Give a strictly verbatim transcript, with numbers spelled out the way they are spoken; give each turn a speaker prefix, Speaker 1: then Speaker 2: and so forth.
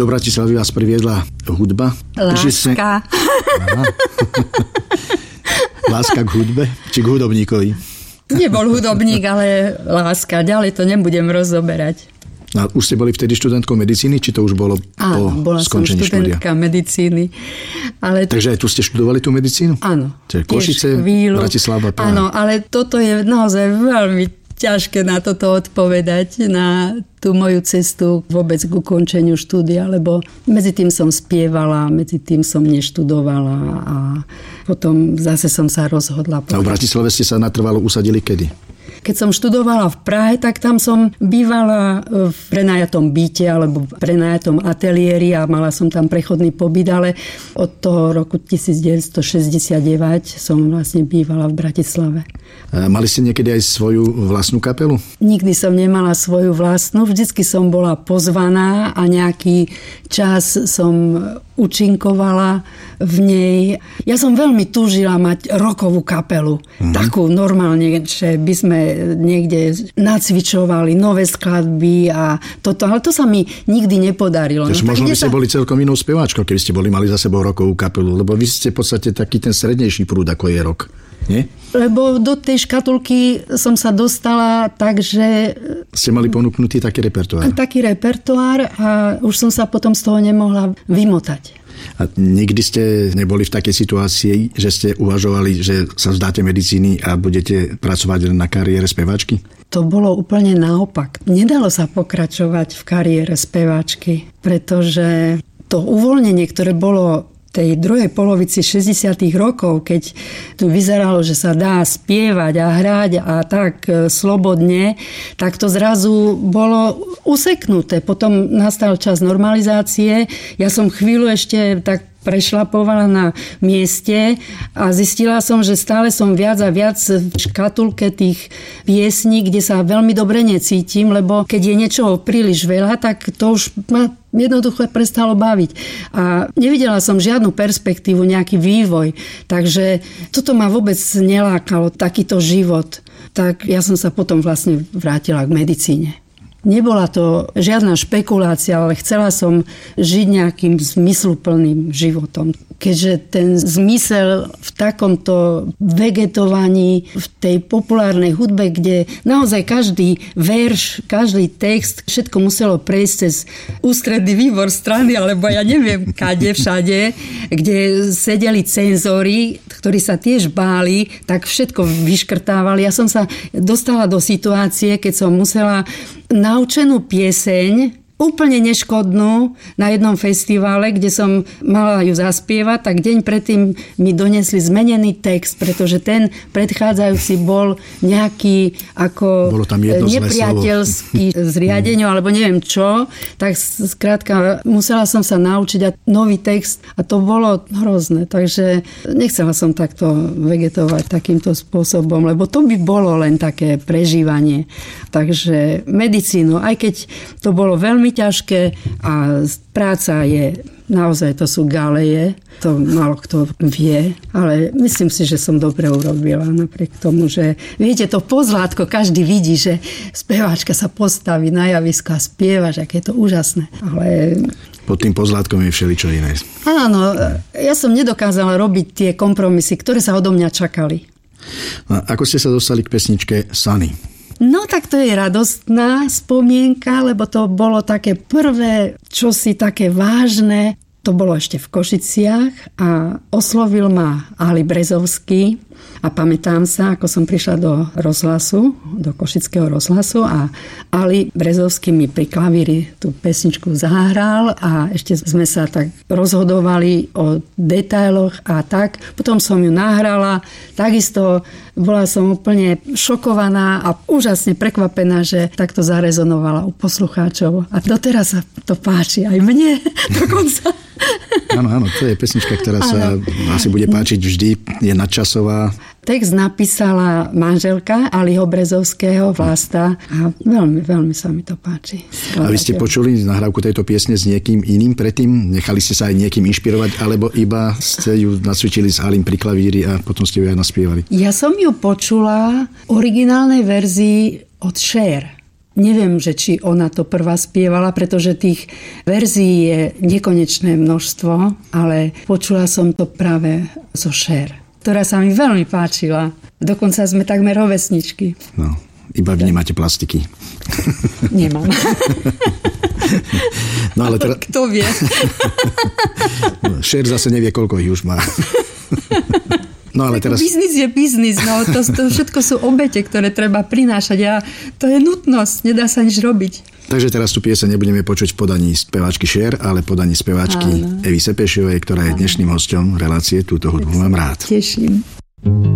Speaker 1: Do Bratislavy vás priviedla hudba?
Speaker 2: Láska.
Speaker 1: Láska k hudbe? Či k hudobníkovi?
Speaker 2: Nebol hudobník, ale láska. Ďalej to nebudem rozoberať.
Speaker 1: A už ste boli vtedy študentkou medicíny, či to už bolo
Speaker 2: Áno,
Speaker 1: po skončení štúdia? Áno, bola som študentka medicíny. Ale... Takže aj tu ste študovali tú medicínu?
Speaker 2: Áno.
Speaker 1: Čiže Košice, Bratislava, Praha.
Speaker 2: Áno, ale toto je naozaj veľmi ťažké na toto odpovedať, na tú moju cestu vôbec k ukončeniu štúdia, lebo medzi tým som spievala, medzi tým som neštudovala a potom zase som sa rozhodla.
Speaker 1: A v Bratislave ste sa natrvalo usadili kedy?
Speaker 2: Keď som študovala v Prahe, tak tam som bývala v prenajatom byte alebo v prenajatom ateliéri a mala som tam prechodný pobyt, ale od toho roku devätnásťstošesťdesiatdeväť som vlastne bývala v Bratislave.
Speaker 1: A mali ste niekedy aj svoju vlastnú kapelu?
Speaker 2: Nikdy som nemala svoju vlastnú, vždycky som bola pozvaná a nejaký čas som účinkovala v nej. Ja som veľmi túžila mať rockovú kapelu. Mm. Takú normálne, že by sme niekde nacvičovali nové skladby a toto. Ale to sa mi nikdy nepodarilo.
Speaker 1: Takže no, možno by ste sa... boli celkom inou speváčkou, keby ste boli mali za sebou rockovú kapelu. Lebo vy ste v podstate taký ten strednejší prúd, ako je rock. Nie?
Speaker 2: Lebo do tej škatulky som sa dostala tak, že...
Speaker 1: Ste mali ponúknutý taký repertoár.
Speaker 2: Taký repertoár a už som sa potom z toho nemohla vymotať.
Speaker 1: A nikdy ste neboli v takej situácii, že ste uvažovali, že sa vzdáte medicíny a budete pracovať na kariére speváčky?
Speaker 2: To bolo úplne naopak. Nedalo sa pokračovať v kariére speváčky, pretože to uvoľnenie, ktoré bolo tej druhej polovici šesťdesiatych rokov, keď tu vyzeralo, že sa dá spievať a hrať a tak slobodne, tak to zrazu bolo useknuté. Potom nastal čas normalizácie. Ja som chvíľu ešte tak prešlapovala na mieste a zistila som, že stále som viac a viac v škatulke tých piesní, kde sa veľmi dobre necítim, lebo keď je niečoho príliš veľa, tak to už ma jednoducho prestalo baviť. A nevidela som žiadnu perspektívu, nejaký vývoj. Takže toto ma vôbec nelákalo, takýto život. Tak ja som sa potom vlastne vrátila k medicíne. Nebola to žiadna špekulácia, ale chcela som žiť nejakým zmysluplným životom. Keďže ten zmysel v takomto vegetovaní, v tej populárnej hudbe, kde naozaj každý verš, každý text, všetko muselo prejsť cez ústredný výbor strany, alebo ja neviem kade všade, kde sedeli cenzori, ktorí sa tiež báli, tak všetko vyškrtávali. Ja som sa dostala do situácie, keď som musela naučenú pieseň, úplne neškodnú, na jednom festivale, kde som mala ju zaspievať, tak deň predtým mi donesli zmenený text, pretože ten predchádzajúci bol nejaký ako nepriateľský zriadeniu, alebo neviem čo. Tak skrátka musela som sa naučiť a nový text a to bolo hrozné. Takže nechcela som takto vegetovať takýmto spôsobom, lebo to by bolo len také prežívanie. Takže medicínu, aj keď to bolo veľmi ťažké a práca je, naozaj to sú galeje, to málo kto vie, ale myslím si, že som dobre urobila napriek tomu, že viete, to pozlátko každý vidí, že speváčka sa postaví na javisko a spieva, že aké je to úžasné, ale...
Speaker 1: Pod tým pozlátkom je všeličo iné.
Speaker 2: Áno, ja som nedokázala robiť tie kompromisy, ktoré sa odo mňa čakali.
Speaker 1: A ako ste sa dostali k pesničke Sunny?
Speaker 2: No tak to je radostná spomienka, lebo to bolo také prvé, čosi také vážne. To bolo ešte v Košiciach a oslovil ma Ali Brezovský. A pamätám sa, ako som prišla do rozhlasu, do Košického rozhlasu a Ali Brezovský mi pri klavíri tú pesničku zahral a ešte sme sa tak rozhodovali o detailoch a tak. Potom som ju nahrala. Takisto bola som úplne šokovaná a úžasne prekvapená, že takto zarezonovala u poslucháčov. A doteraz sa to páči aj mne dokonca.
Speaker 1: Áno, áno, to je pesnička, ktorá sa áno. asi bude páčiť vždy, je nadčasová.
Speaker 2: Text napísala manželka Aliho Brezovského, Vlasta a veľmi, veľmi sa mi to páči.
Speaker 1: A vy ste počuli nahrávku tejto piesne s niekým iným predtým? Nechali ste sa aj niekým inšpirovať, alebo iba ste ju nacvičili s Alim pri klavíri a potom ste ju aj naspievali?
Speaker 2: Ja som ju počula v originálnej verzii od Cher. Neviem, že či ona to prvá spievala, pretože tých verzií je nekonečné množstvo, ale počula som to práve zo Cher, ktorá sa mi veľmi páčila. Dokonca sme takmer rovesničky.
Speaker 1: No, iba vy nemáte plastiky.
Speaker 2: Nemám.
Speaker 1: No ale teda...
Speaker 2: Kto vie?
Speaker 1: Cher zase nevie, koľko ich už má. No ale teraz...
Speaker 2: Biznis je biznis, no to, to všetko sú obete, ktoré treba prinášať a to je nutnosť, nedá sa nič robiť.
Speaker 1: Takže teraz tú pieseň nebudeme počuť v podaní speváčky Cher, ale v podaní speváčky Evy Sepešovej, ktorá je dnešným hosťom relácie Túto hudbu mám rád.
Speaker 2: Teším.